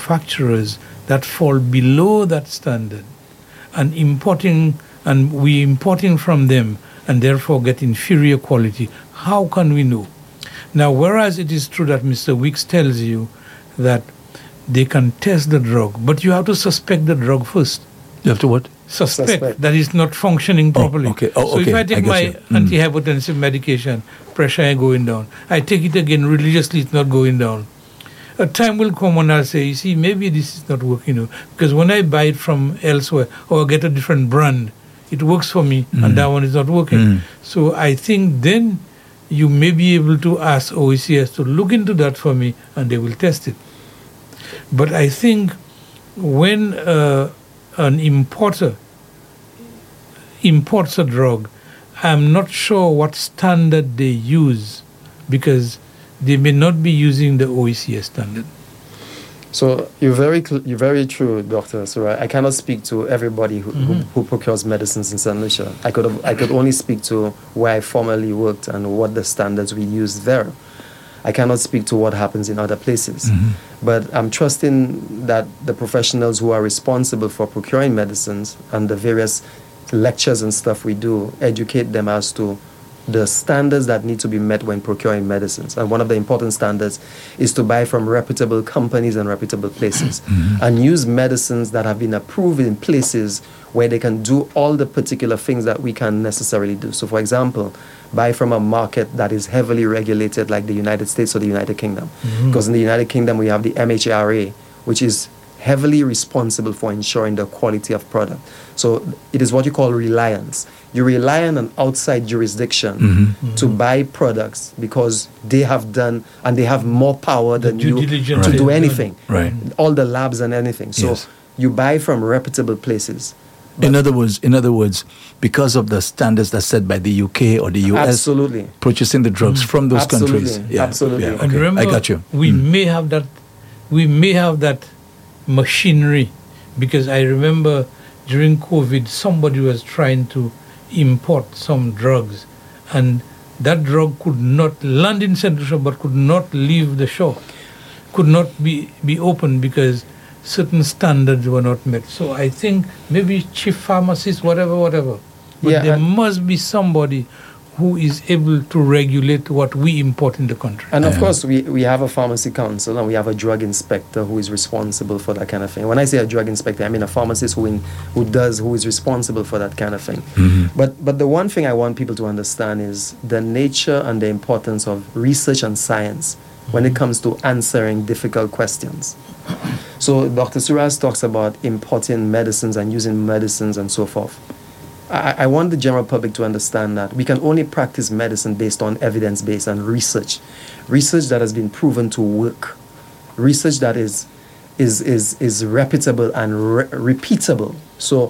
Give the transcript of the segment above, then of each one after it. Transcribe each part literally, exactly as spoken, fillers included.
manufacturers that fall below that standard and importing and we importing from them and therefore get inferior quality, how can we know? Now, whereas it is true that Mister Weeks tells you that they can test the drug, but you have to suspect the drug first. You have to what? Suspect, Suspect. that it's not functioning properly. Oh, okay. Oh, so okay. if I take I get my you. Mm. antihypertensive medication, pressure ain't going down. I take it again religiously, it's not going down. A time will come when I'll say, you see, maybe this is not working. You know, because when I buy it from elsewhere or get a different brand, it works for me Mm. and that one is not working. Mm. So I think then you may be able to ask O E C S to look into that for me and they will test it. But I think when uh, an importer imports a drug, I'm not sure what standard they use because they may not be using the O E C S standard. So you're very cl- you're very true, Doctor Suraj. I cannot speak to everybody who, Mhm. who, who procures medicines in Saint Lucia. I could have, I could only speak to where I formerly worked and what the standards we use there. I cannot speak to what happens in other places. Mhm. But I'm trusting that the professionals who are responsible for procuring medicines and the various lectures and stuff we do educate them as to the standards that need to be met when procuring medicines. And one of the important standards is to buy from reputable companies and reputable places Mm-hmm. and use medicines that have been approved in places where they can do all the particular things that we can necessarily do. So, for example, buy from a market that is heavily regulated like the United States or the United Kingdom. Mhm. Because in the United Kingdom, we have the M H R A, which is heavily responsible for ensuring the quality of product. So it is what you call reliance. You rely on an outside jurisdiction Mhm. to buy products because they have done and they have more power The than due you diligence to they've do done. anything. Right. All the labs and anything. So Yes. you buy from reputable places. In other words, in other words, because of the standards that's set by the U K or the U S, Absolutely. purchasing the drugs from those Absolutely. countries. Yeah. Absolutely. Yeah, And okay. remember, I got you. we Mm. may have that, we may have that machinery, because I remember during COVID, somebody was trying to import some drugs, and that drug could not land in Central Shore, but could not leave the shore, could not be, be opened because certain standards were not met. So I think maybe chief pharmacist, whatever, whatever. But Yeah, there and- must be somebody who is able to regulate what we import in the country. And of Yeah. course, we, we have a pharmacy council and we have a drug inspector who is responsible for that kind of thing. When I say a drug inspector, I mean a pharmacist who in, who does who is responsible for that kind of thing. Mhm. But but the one thing I want people to understand is the nature and the importance of research and science when it comes to answering difficult questions. So Doctor Suraj talks about importing medicines and using medicines and so forth. I, I want the general public to understand that we can only practice medicine based on evidence-based and research. Research that has been proven to work. Research that is is is, is reputable and re- repeatable. So,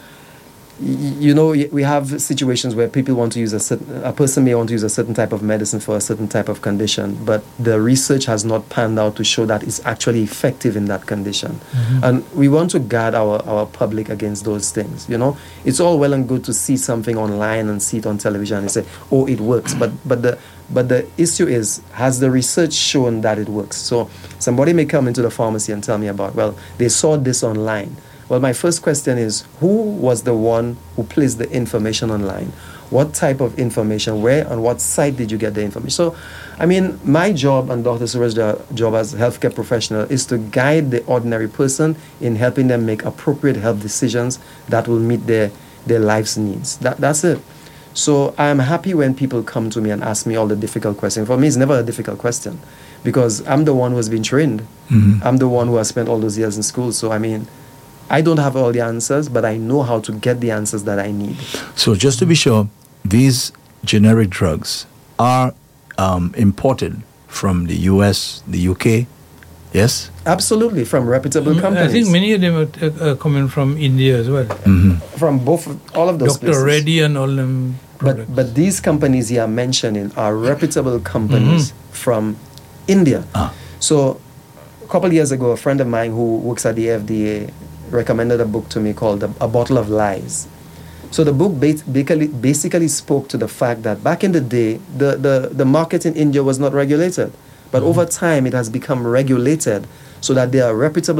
y- you know, y- we have situations where people want to use a certain, a person may want to use a certain type of medicine for a certain type of condition, but the research has not panned out to show that it's actually effective in that condition. Mhm. And we want to guard our, our public against those things. You know, it's all well and good to see something online and see it on television and say, oh, it works. But but the but the issue is, has the research shown that it works? So somebody may come into the pharmacy and tell me about, well, they saw this online. Well, my first question is, who was the one who placed the information online? What type of information? Where and what site did you get the information? So, I mean, my job and Doctor Suraj's job as a healthcare professional is to guide the ordinary person in helping them make appropriate health decisions that will meet their, their life's needs. That, that's it. So I'm happy when people come to me and ask me all the difficult questions. For me, it's never a difficult question because I'm the one who has been trained. Mhm. I'm the one who has spent all those years in school. So, I mean, I don't have all the answers, but I know how to get the answers that I need. So just to be sure, these generic drugs are um, imported from the U S, the U K, yes? Absolutely, from reputable companies. I think many of them are uh, uh, coming from India as well. Mm-hmm. From both, all of those Doctor places. Reddy and all them products. But, but these companies you are mentioning are reputable companies from India. Ah. So a couple of years ago, a friend of mine who works at the F D A recommended a book to me called A Bottle of Lies. So the book basically, basically spoke to the fact that back in the day, the, the, the market in India was not regulated. But over time, it has become regulated so that there are reputable